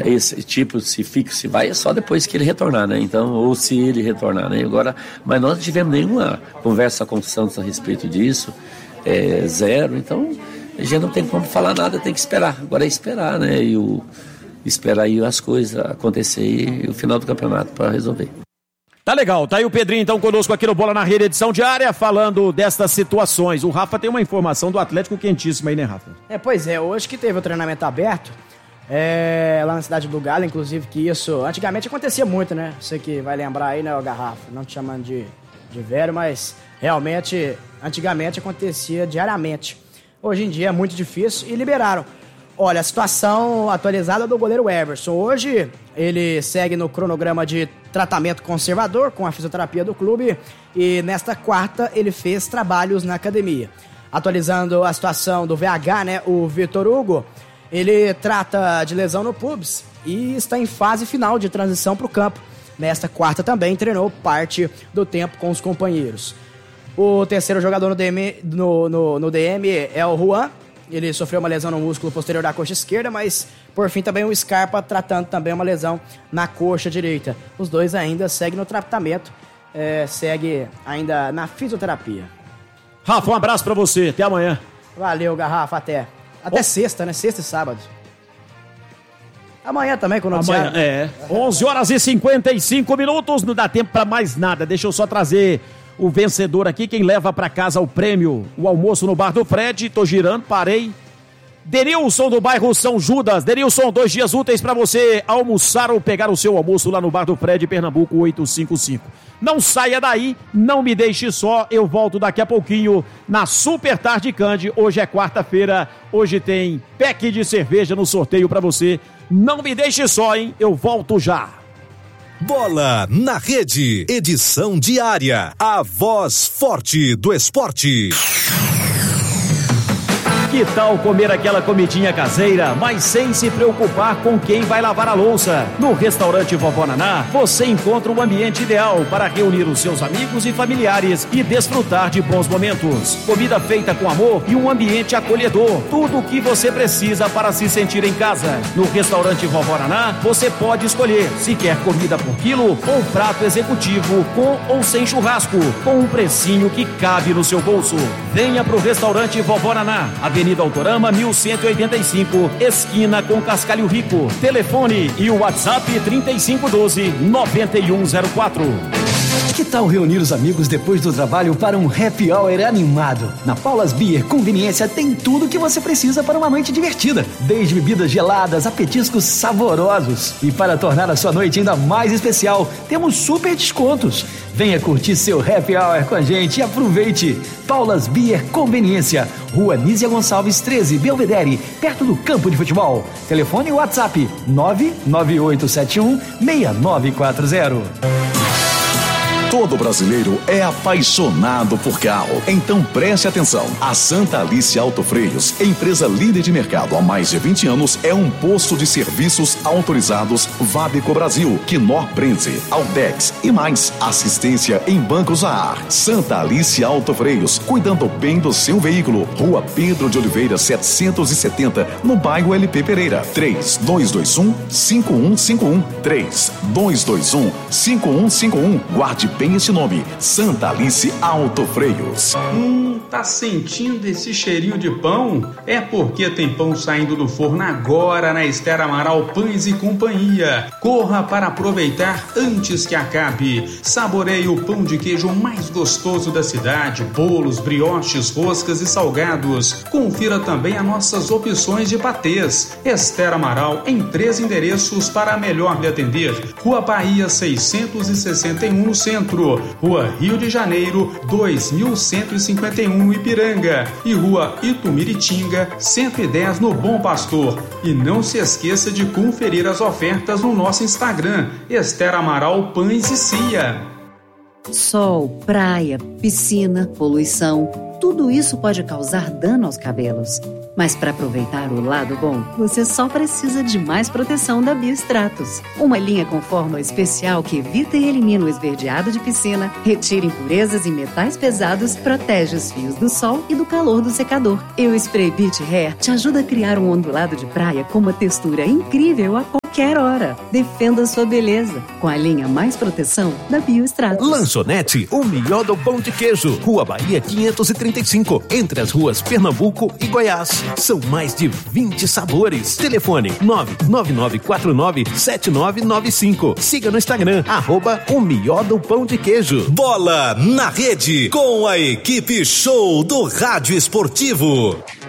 esse tipo, se fica, se vai, é só depois que ele retornar, né? Então, ou se ele retornar, né? Agora, mas nós não tivemos nenhuma conversa com o Santos a respeito disso, zero, então a gente não tem como falar nada, tem que esperar. Agora é esperar, né? Esperar aí as coisas acontecer e o final do campeonato para resolver. Tá legal, tá aí o Pedrinho então conosco aqui no Bola na Rede, edição diária, falando destas situações. O Rafa tem uma informação do Atlético quentíssima aí, né, Rafa? Pois é, hoje que teve o treinamento aberto, lá na cidade do Galo, inclusive, que isso antigamente acontecia muito, né? Você que vai lembrar aí, né, o Garrafa, não te chamando de velho, mas realmente, antigamente acontecia diariamente. Hoje em dia é muito difícil e liberaram. Olha, a situação atualizada do goleiro Everson. Hoje ele segue no cronograma de tratamento conservador com a fisioterapia do clube e nesta quarta ele fez trabalhos na academia. Atualizando a situação do VH, né, o Vitor Hugo, ele trata de lesão no pubis e está em fase final de transição para o campo. Nesta quarta também treinou parte do tempo com os companheiros. O terceiro jogador no DM é o Juan. Ele sofreu uma lesão no músculo posterior da coxa esquerda, mas por fim também o Scarpa tratando também uma lesão na coxa direita. Os dois ainda seguem no tratamento, segue ainda na fisioterapia. Rafa, um abraço pra você, até amanhã. Valeu, Garrafa, até sexta, né? Sexta e sábado. Amanhã também com o noticiário. 11h55, não dá tempo pra mais nada, deixa eu só trazer o vencedor aqui, quem leva pra casa o prêmio, o almoço no Bar do Fred. Tô girando, parei. Denilson do bairro São Judas. Denilson, 2 dias úteis pra você almoçar ou pegar o seu almoço lá no Bar do Fred, Pernambuco 855. Não saia daí, não me deixe só, eu volto daqui a pouquinho na Super Tarde Candy. Hoje é quarta-feira, hoje tem pack de cerveja no sorteio pra você. Não me deixe só, hein? Eu volto já. Bola na Rede, edição diária, a voz forte do esporte. Que tal comer aquela comidinha caseira, mas sem se preocupar com quem vai lavar a louça? No restaurante Vovó Naná, você encontra o ambiente ideal para reunir os seus amigos e familiares e desfrutar de bons momentos. Comida feita com amor e um ambiente acolhedor. Tudo o que você precisa para se sentir em casa. No restaurante Vovó Naná, você pode escolher se quer comida por quilo ou prato executivo com ou sem churrasco, com um precinho que cabe no seu bolso. Venha pro restaurante Vovó Naná, Avenida Autorama 1185, esquina com Cascalho Rico. Telefone e o WhatsApp 3512-9104. Que tal reunir os amigos depois do trabalho para um happy hour animado? Na Paula's Beer Conveniência tem tudo o que você precisa para uma noite divertida, desde bebidas geladas a petiscos saborosos. E para tornar a sua noite ainda mais especial, temos super descontos. Venha curtir seu happy hour com a gente e aproveite. Paula's Beer Conveniência, Rua Nízia Gonçalves 13, Belvedere, perto do campo de futebol. Telefone e WhatsApp 99871-6940. Todo brasileiro é apaixonado por carro. Então preste atenção. A Santa Alice Auto Freios, empresa líder de mercado há mais de 20 anos, é um posto de serviços autorizados Vabeco Brasil, Knorr Brenze, Altex e mais. Assistência em bancos a ar. Santa Alice Auto Freios, cuidando bem do seu veículo. Rua Pedro de Oliveira 770, no bairro LP Pereira. 3221-5151. 3221-5151. Guarde bem esse nome, Santa Alice Auto Freios. Tá sentindo esse cheirinho de pão? É porque tem pão saindo do forno agora na Esther Amaral Pães e Companhia. Corra para aproveitar antes que acabe. Saboreie o pão de queijo mais gostoso da cidade, bolos, brioches, roscas e salgados. Confira também as nossas opções de patês. Esther Amaral em 3 endereços para melhor lhe atender. Rua Bahia 661 no centro, Rua Rio de Janeiro 2151 Ipiranga e Rua Itumiritinga 110 no Bom Pastor. E não se esqueça de conferir as ofertas no nosso Instagram, Esther Amaral Pães e Cia. Sol, praia, piscina, poluição, tudo isso pode causar dano aos cabelos. Mas para aproveitar o lado bom, você só precisa de mais proteção da Biostratos. Uma linha com fórmula especial que evita e elimina o esverdeado de piscina, retira impurezas e metais pesados, protege os fios do sol e do calor do secador. E o Spray Beach Hair te ajuda a criar um ondulado de praia com uma textura incrível a qualquer hora. Defenda sua beleza com a linha Mais Proteção da Biostratos. Lanchonete O Miodo Pão de Queijo, Rua Bahia 535, entre as ruas Pernambuco e Goiás. São mais de 20 sabores. Telefone 999497995. Siga no Instagram, @O Miodo Pão de Queijo. Bola na Rede, com a equipe show do Rádio Esportivo.